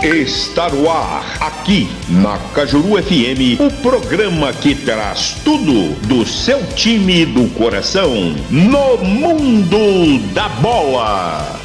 Está no ar, aqui na Cajuru FM, o programa que traz tudo do seu time do coração no mundo da bola.